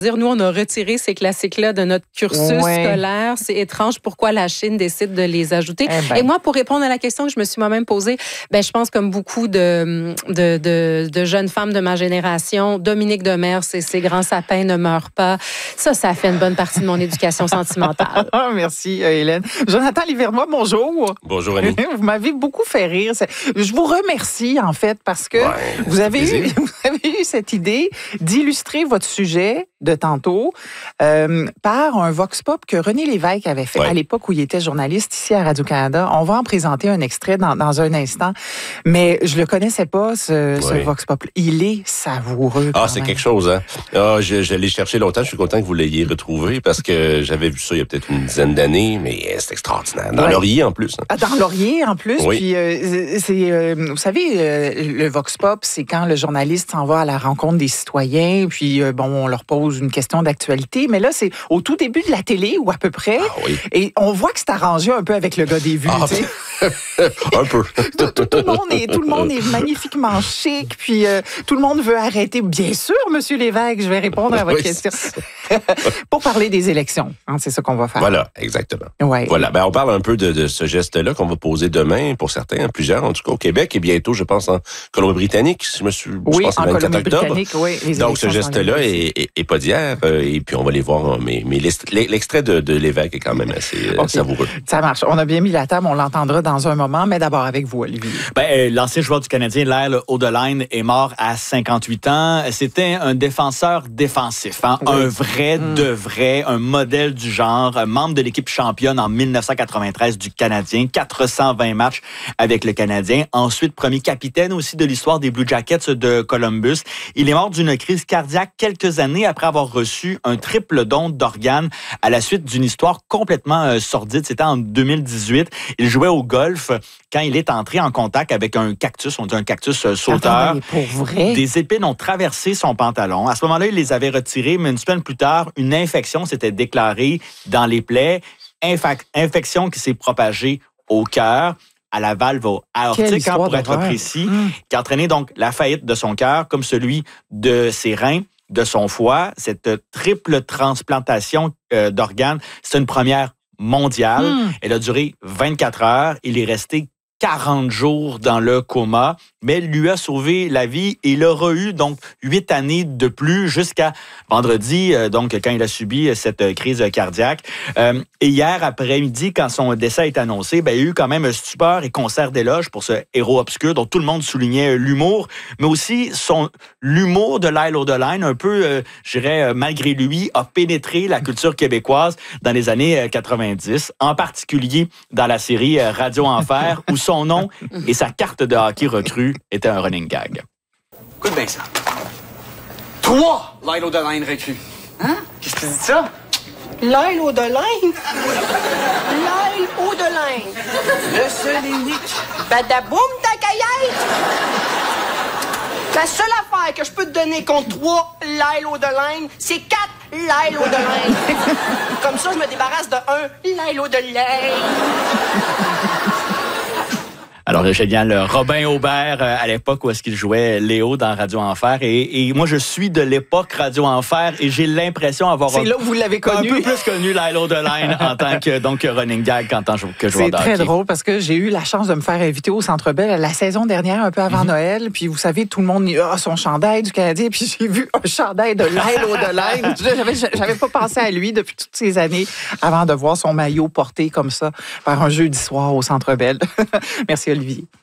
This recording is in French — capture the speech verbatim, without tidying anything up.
Dire, nous, on a retiré ces classiques-là de notre cursus ouais. scolaire. C'est étrange pourquoi la Chine décide de les ajouter. Eh ben. Et moi, pour répondre à la question que je me suis moi-même posée, ben, je pense comme beaucoup de, de, de, de jeunes femmes de ma génération, Dominique Demers et ses grands sapins ne meurent pas. Ça, ça a fait une bonne partie de mon éducation sentimentale. Merci, Hélène. Jonathan Livernois, bonjour. Bonjour, Annie. Vous m'avez beaucoup fait rire. Je vous remercie, en fait, parce que ouais, vous, avez eu, vous avez eu cette idée d'illustrer votre sujet de tantôt, euh, par un vox pop que René Lévesque avait fait ouais. à l'époque où il était journaliste ici à Radio-Canada. On va en présenter un extrait dans, dans un instant, mais je le connaissais pas, ce, ouais. ce vox pop. Il est savoureux. Ah, c'est même. quelque chose, hein? Ah, je, je l'ai cherché longtemps, je suis content que vous l'ayez retrouvé parce que j'avais vu ça il y a peut-être une dizaine d'années, mais c'est extraordinaire. Dans ouais. Laurier, en plus. Hein. Ah, dans Laurier, en plus. Oui. Puis, euh, c'est, euh, vous savez, euh, le vox pop, c'est quand le journaliste s'en va à la rencontre des citoyens, puis, euh, bon, on leur pose une question d'actualité, mais là, c'est au tout début de la télé, ou à peu près, ah, oui. et on voit que c'est arrangé un peu avec le gars des vues, ah, tu sais. un peu. tout, tout, tout, le monde est, tout le monde est magnifiquement chic, puis euh, tout le monde veut arrêter. Bien sûr, Monsieur Lévesque, je vais répondre à votre oui, question. Pour parler des élections, hein, c'est ça qu'on va faire. Voilà, exactement. Ouais. Voilà, ben, on parle un peu de, de ce geste-là qu'on va poser demain, pour certains, plusieurs, en tout cas au Québec, et bientôt, je pense, en Colombie-Britannique, si je me suis... Oui, je pense en Colombie-Britannique, oui. Les Donc, ce geste-là est, est, est pas d'hier, euh, et puis on va les voir, mais, mais l'extrait de, de Lévesque est quand même assez okay. savoureux. Ça marche. On a bien mis la table, on l'entendra dans un moment, mais d'abord avec vous, Olivier. Ben, euh, l'ancien joueur du Canadien, Lyle Odelein, est mort à cinquante-huit ans. C'était un défenseur défensif, hein? Oui. Un vrai, mm. de vrai, un modèle du genre, un membre de l'équipe championne en dix-neuf cent quatre-vingt-treize du Canadien, quatre cent vingt matchs avec le Canadien. Ensuite, premier capitaine aussi de l'histoire des Blue Jackets de Columbus. Il est mort d'une crise cardiaque quelques années après avoir reçu un triple don d'organes à la suite d'une histoire complètement euh, sordide. C'était en deux mille dix-huit. Il jouait au golf quand il est entré en contact avec un cactus, on dit un cactus euh, sauteur. Attends, pour vrai? Des épines ont traversé son pantalon. À ce moment-là, il les avait retirées, mais une semaine plus tard, une infection s'était déclarée dans les plaies. Infac- infection qui s'est propagée au cœur, à la valve aortique, hein, pour être précis, mmh. qui a entraîné donc la faillite de son cœur, comme celui de ses reins, de son foie. Cette triple transplantation euh, d'organes, c'est une première mondiale. Mmh. Elle a duré vingt-quatre heures. Il est resté quarante jours dans le coma, mais elle lui a sauvé la vie et il aura eu donc huit années de plus jusqu'à vendredi, donc quand il a subi cette crise cardiaque. Euh, et hier après-midi, quand son décès est annoncé, ben, il y a eu quand même un stupeur et concert d'éloges pour ce héros obscur dont tout le monde soulignait l'humour, mais aussi son l'humour de Lyle Odelein, un peu, euh, je dirais, malgré lui, a pénétré la culture québécoise dans les années quatre-vingt-dix, en particulier dans la série Radio Enfer, où son nom et sa carte de hockey recrue étaient un running gag. Écoute bien ça. Trois Lyle Odelein recrues. Hein? Qu'est-ce que tu dis de ça? Lyle Odelein? Lyle Odelein. Le seul et unique. Badaboum, ta caillette! La seule affaire que je peux te donner contre trois Lyle Odelein, c'est quatre Lyle Odelein. Comme ça, je me débarrasse de un Lyle Odelein. Alors, génial, Robin Aubert, euh, à l'époque où est-ce qu'il jouait Léo dans Radio Enfer. Et, et moi, je suis de l'époque Radio Enfer et j'ai l'impression d'avoir... C'est un, là où vous l'avez connu. Un peu plus connu Lyle Odelein en tant que donc, running gag en tant que joueur de hockey. C'est très drôle parce que j'ai eu la chance de me faire inviter au Centre Bell la saison dernière, un peu avant mm-hmm. Noël. Puis vous savez, tout le monde a oh, son chandail du Canadien. Puis j'ai vu un chandail de Lyle Odelein. J'avais, j'avais pas pensé à lui depuis toutes ces années avant de voir son maillot porté comme ça par un jeudi soir au Centre Bell. Merci, Olivier.